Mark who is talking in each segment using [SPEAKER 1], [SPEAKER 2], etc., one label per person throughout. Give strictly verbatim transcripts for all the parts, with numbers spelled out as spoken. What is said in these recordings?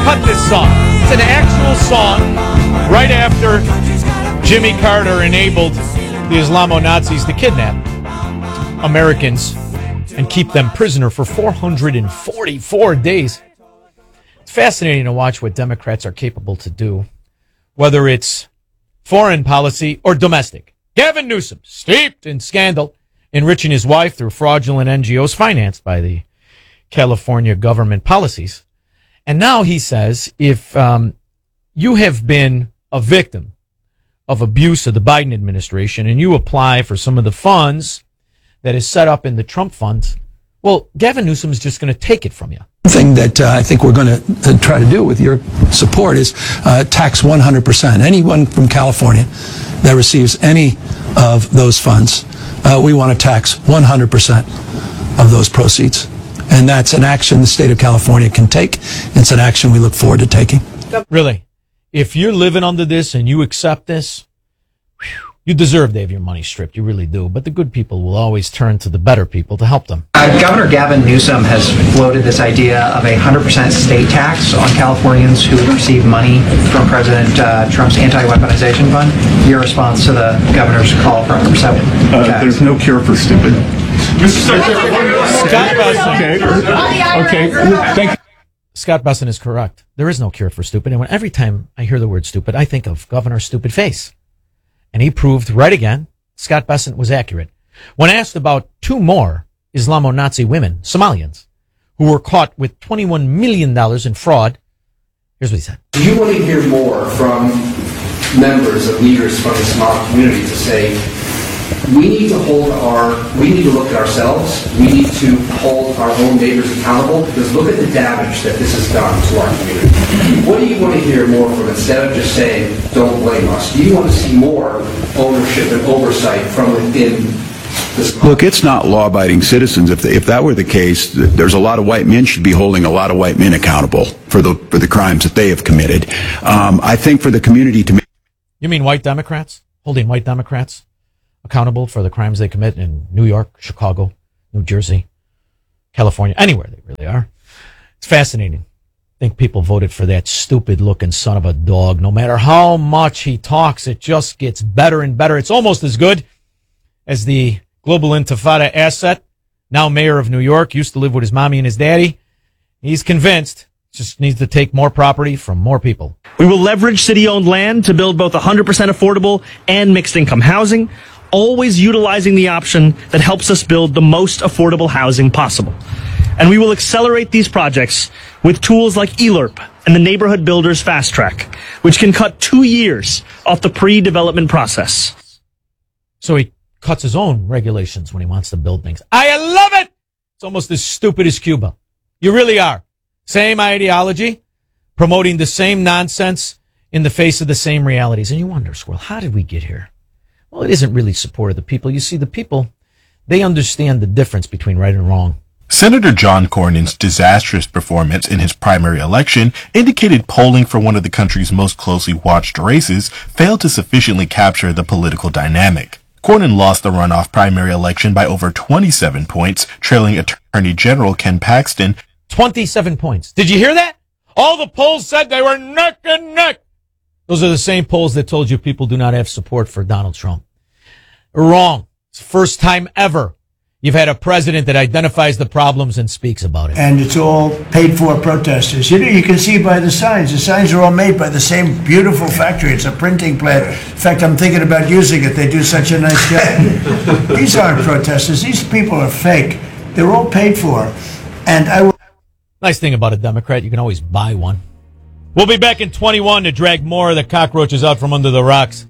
[SPEAKER 1] cut this song. It's an actual song right after Jimmy Carter enabled the Islamo-Nazis to kidnap Americans and keep them prisoner for four hundred forty-four days. It's fascinating to watch what Democrats are capable to do, whether it's foreign policy or domestic. Gavin Newsom, steeped in scandal, enriching his wife through fraudulent N G Os financed by the California government policies. And now he says, if um, you have been a victim of abuse of the Biden administration and you apply for some of the funds that is set up in the Trump funds, well, Gavin Newsom is just going to take it from you.
[SPEAKER 2] Thing that uh, I think we're going to uh, try to do with your support is uh, tax one hundred percent. Anyone from California that receives any of those funds, uh, we want to tax one hundred percent of those proceeds. And that's an action the state of California can take. It's an action we look forward to taking.
[SPEAKER 1] Really, if you're living under this and you accept this, whew, you deserve to have your money stripped. You really do. But the good people will always turn to the better people to help them.
[SPEAKER 3] Uh, Governor Gavin Newsom has floated this idea of a one hundred percent state tax on Californians who receive money from President uh, Trump's anti-weaponization fund. Your response to the governor's call for one hundred percent
[SPEAKER 4] uh, There's no cure for stupid.
[SPEAKER 1] Scott Besson.
[SPEAKER 4] Okay. Okay. Thank you.
[SPEAKER 1] Scott Besson is correct. There is no cure for stupid. And when, every time I hear the word stupid, I think of Governor Stupid Face. And he proved right again, Scott Besson was accurate. When asked about two more Islamo-Nazi women, Somalians, who were caught with twenty-one million dollars in fraud, here's what he said.
[SPEAKER 5] Do you want to hear more from members of leaders from the Somali community to say, we need to hold our, we need to look at ourselves, we need to hold our own neighbors accountable, because look at the damage that this has done to our community. What do you want to hear more from, instead of just saying, don't blame us? Do you want to see more ownership and oversight from within this?
[SPEAKER 6] Look, it's not law-abiding citizens. If, the, if that were the case, there's a lot of white men should be holding a lot of white men accountable for the, for the crimes that they have committed. Um, I think for the community to make...
[SPEAKER 1] You mean white Democrats? Holding white Democrats accountable for the crimes they commit in New York, Chicago, New Jersey, California, anywhere they really are. It's fascinating. I think people voted for that stupid-looking son of a dog. No matter how much he talks, it just gets better and better. It's almost as good as the Global Intifada asset, now mayor of New York, used to live with his mommy and his daddy. He's convinced just needs to take more property from more people.
[SPEAKER 7] We will leverage city-owned land to build both one hundred percent affordable and mixed-income housing, always utilizing the option that helps us build the most affordable housing possible. And we will accelerate these projects with tools like E L R P and the Neighborhood Builders Fast Track, which can cut two years off the pre-development process.
[SPEAKER 1] So he cuts his own regulations when he wants to build things. I love it! It's almost as stupid as Cuba. You really are. Same ideology, promoting the same nonsense in the face of the same realities. And you wonder, Squirrel, how did we get here? Well, it isn't really support of the people. You see, the people, they understand the difference between right and wrong.
[SPEAKER 8] Senator John Cornyn's disastrous performance in his primary election indicated polling for one of the country's most closely watched races failed to sufficiently capture the political dynamic. Cornyn lost the runoff primary election by over twenty-seven points, trailing Attorney General Ken Paxton.
[SPEAKER 1] twenty-seven points. Did you hear that? All the polls said they were neck and neck. Those are the same polls that told you people do not have support for Donald Trump. Wrong. It's the first time ever you've had a president that identifies the problems and speaks about it.
[SPEAKER 9] And it's all paid for protesters. You know, you can see by the signs. The signs are all made by the same beautiful factory. It's a printing plant. In fact, I'm thinking about using it. They do such a nice job. These aren't protesters. These people are fake. They're all paid for. And I will...
[SPEAKER 1] Nice thing about a Democrat, you can always buy one. We'll be back in twenty-one to drag more of the cockroaches out from under the rocks.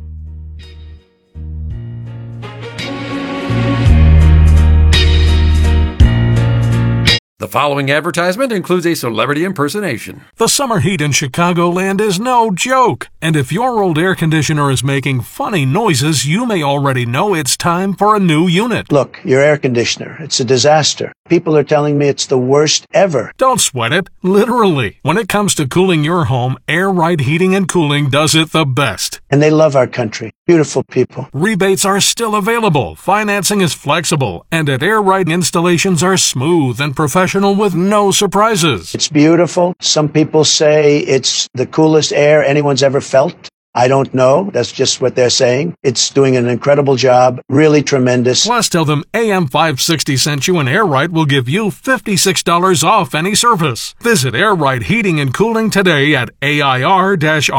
[SPEAKER 10] The following advertisement includes a celebrity impersonation.
[SPEAKER 11] The summer heat in Chicagoland is no joke. And if your old air conditioner is making funny noises, you may already know it's time for a new unit.
[SPEAKER 9] Look, your air conditioner, it's a disaster. People are telling me it's the worst ever.
[SPEAKER 11] Don't sweat it. Literally. When it comes to cooling your home, Air Right Heating and Cooling does it the best.
[SPEAKER 9] And they love our country. Beautiful people.
[SPEAKER 11] Rebates are still available. Financing is flexible. And at Air Right, installations are smooth and professional with no surprises.
[SPEAKER 9] It's beautiful. Some people say it's the coolest air anyone's ever felt. I don't know. That's just what they're saying. It's doing an incredible job. Really tremendous.
[SPEAKER 11] Plus, tell them A M five sixty sent you and Air Right will give you fifty-six dollars off any service. Visit Air Right Heating and Cooling today at A I R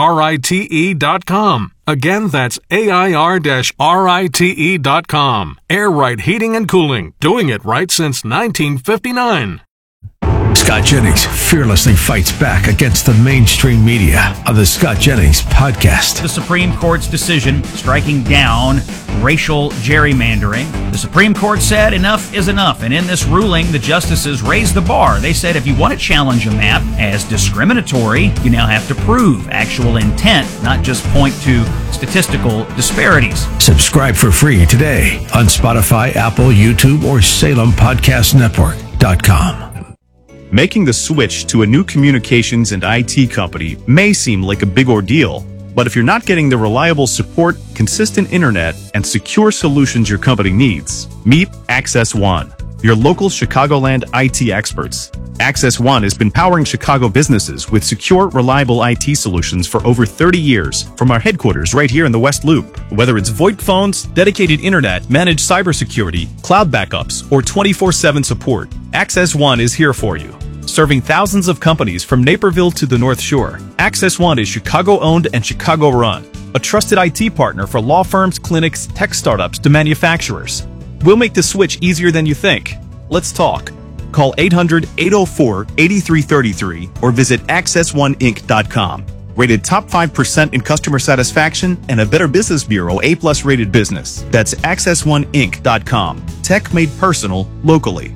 [SPEAKER 11] rite dot com. Again, that's A I R rite dot com. Air Right Heating and Cooling. Doing it right since nineteen fifty-nine.
[SPEAKER 12] Scott Jennings fearlessly fights back against the mainstream media of the Scott Jennings Podcast.
[SPEAKER 13] The Supreme Court's decision striking down racial gerrymandering. The Supreme Court said enough is enough, and in this ruling, the justices raised the bar. They said if you want to challenge a map as discriminatory, you now have to prove actual intent, not just point to statistical disparities.
[SPEAKER 12] Subscribe for free today on Spotify, Apple, YouTube, or Salem Podcast Network dot com.
[SPEAKER 14] Making the switch to a new communications and I T company may seem like a big ordeal, but if you're not getting the reliable support, consistent internet, and secure solutions your company needs, meet Access One, your local Chicagoland I T experts. Access One has been powering Chicago businesses with secure, reliable I T solutions for over thirty years from our headquarters right here in the West Loop. Whether it's VoIP phones, dedicated internet, managed cybersecurity, cloud backups, or twenty-four seven support, Access One is here for you. Serving thousands of companies from Naperville to the North Shore, Access One is Chicago-owned and Chicago-run, a trusted I T partner for law firms, clinics, tech startups to manufacturers. We'll make the switch easier than you think. Let's talk. Call eight hundred, eight oh four, eight three three three or visit access one inc dot com. Rated top five percent in customer satisfaction and a Better Business Bureau A plus rated business. That's access one inc dot com. Tech made personal, locally.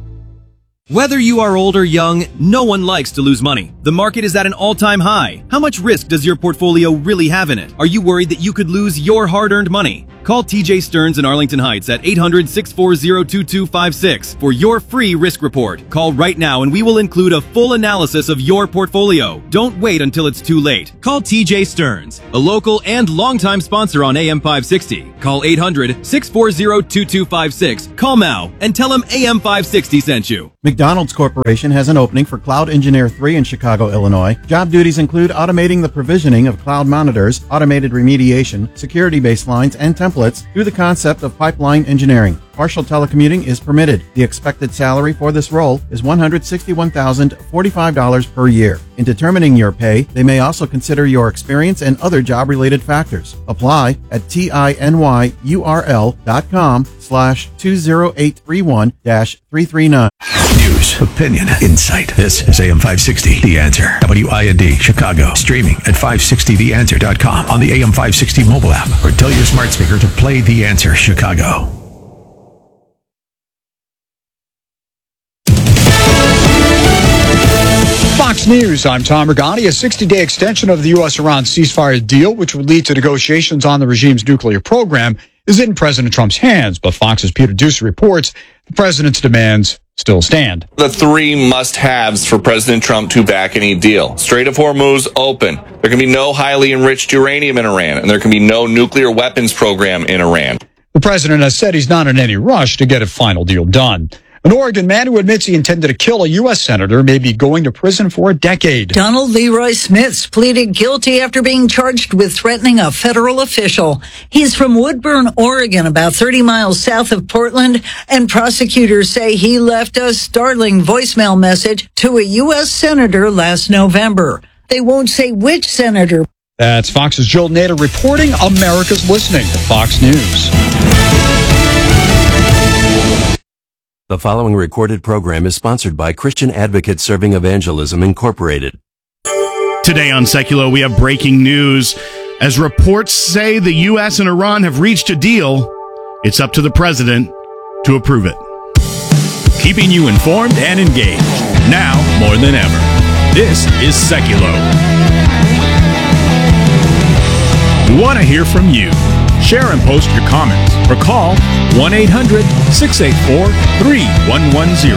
[SPEAKER 15] Whether you are old or young, no one likes to lose money. The market is at an all-time high. How much risk does your portfolio really have in it? Are you worried that you could lose your hard-earned money? Call T J Stearns in Arlington Heights at eight hundred, six four zero, two two five six for your free risk report. Call right now and we will include a full analysis of your portfolio. Don't wait until it's too late. Call T J Stearns, a local and longtime sponsor on A M five sixty. Call eight hundred, six four zero, two two five six. Call now and tell him A M five sixty sent you.
[SPEAKER 16] McDonald's Corporation has an opening for Cloud Engineer three in Chicago, Illinois. Job duties include automating the provisioning of cloud monitors, automated remediation, security baselines, and templates through the concept of pipeline engineering. Partial telecommuting is permitted. The expected salary for this role is one hundred sixty-one thousand forty-five dollars per year. In determining your pay, they may also consider your experience and other job-related factors. Apply at tinyurl dot com slash two zero eight three one dash three three nine.
[SPEAKER 12] News, opinion, insight. This is A M five sixty, The Answer. W I N D, Chicago. Streaming at five sixty the answer dot com on the A M five sixty mobile app, or tell your smart speaker to play The Answer Chicago.
[SPEAKER 17] Fox News, I'm Tom Regani. A sixty-day extension of the U S-Iran ceasefire deal, which would lead to negotiations on the regime's nuclear program, is in President Trump's hands. But Fox's Peter Doocy reports the president's demands still stand.
[SPEAKER 18] The three must-haves for President Trump to back any deal. Strait of Hormuz open. There can be no highly enriched uranium in Iran, and there can be no nuclear weapons program in Iran.
[SPEAKER 17] The president has said he's not in any rush to get a final deal done. An Oregon man who admits he intended to kill a U S senator may be going to prison for a decade.
[SPEAKER 19] Donald Leroy Smith pleaded guilty after being charged with threatening a federal official. He's from Woodburn, Oregon, about thirty miles south of Portland, and prosecutors say he left a startling voicemail message to a U S senator last November. They won't say which senator.
[SPEAKER 17] That's Fox's Joel Nader reporting. America's listening to Fox News.
[SPEAKER 20] The following recorded program is sponsored by Christian Advocate Serving Evangelism, Incorporated.
[SPEAKER 8] Today on Secular, we have breaking news. As reports say the U S and Iran have reached a deal, it's up to the president to approve it. Keeping you informed and engaged, now more than ever. This is Secular. We want to hear from you.
[SPEAKER 4] Share and post your comments or call one eight hundred six eight four three one one zero.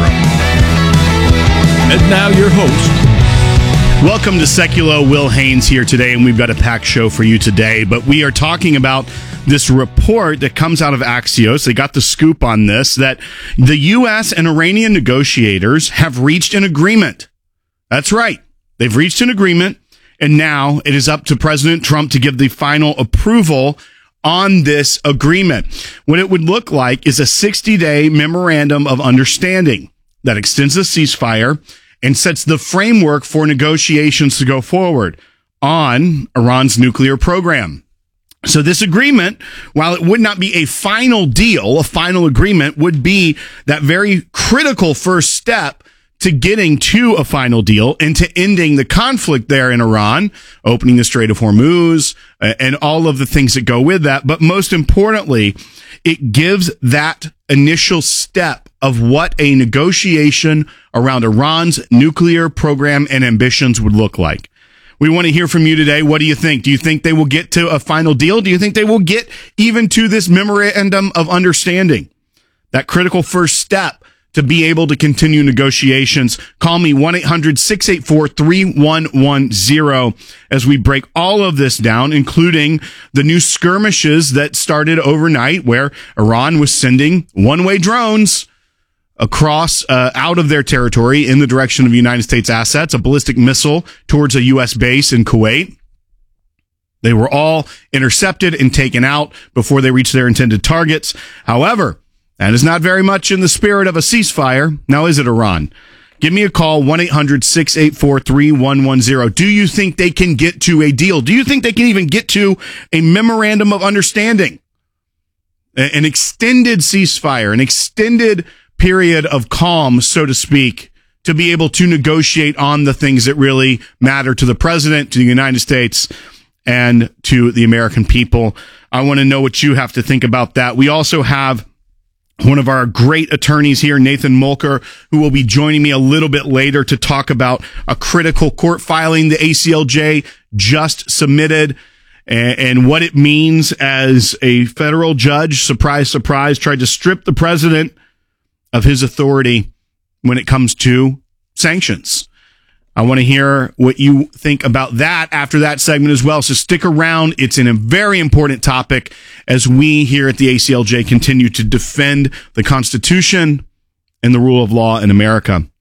[SPEAKER 4] And now your host.
[SPEAKER 8] Welcome to Seculo. Will Haynes here today, and we've got a packed show for you today. But we are talking about this report that comes out of Axios. They got the scoop on this, that the U S and Iranian negotiators have reached an agreement. That's right. They've reached an agreement, and now it is up to President Trump to give the final approval on this agreement. What it would look like is a sixty-day memorandum of understanding that extends the ceasefire and sets the framework for negotiations to go forward on Iran's nuclear program. So this agreement, while it would not be a final deal, a final agreement would be that very critical first step to getting to a final deal and to ending the conflict there in Iran, opening the Strait of Hormuz, uh, and all of the things that go with that. But most importantly, it gives that initial step of what a negotiation around Iran's nuclear program and ambitions would look like. We want to hear from you today. What do you think? Do you think they will get to a final deal? Do you think they will get even to this memorandum of understanding? That critical first step to be able to continue negotiations. Call me one eight hundred six eight four three one one zero as we break all of this down, including the new skirmishes that started overnight where Iran was sending one-way drones across, uh, out of their territory in the direction of United States assets, a ballistic missile towards a U S base in Kuwait. They were all intercepted and taken out before they reached their intended targets. However, that is not very much in the spirit of a ceasefire. Now, is it, Iran? Give me a call, one eight hundred six eight four three one one zero. Do you think they can get to a deal? Do you think they can even get to a memorandum of understanding? An extended ceasefire, an extended period of calm, so to speak, to be able to negotiate on the things that really matter to the president, to the United States, and to the American people. I want to know what you have to think about that. We also have one of our great attorneys here, Nathan Mulker, who will be joining me a little bit later to talk about a critical court filing the A C L J just submitted and, and what it means as a federal judge, surprise, surprise, tried to strip the president of his authority when it comes to sanctions. I want to hear what you think about that after that segment as well. So stick around. It's in a very important topic as we here at the A C L J continue to defend the Constitution and the rule of law in America.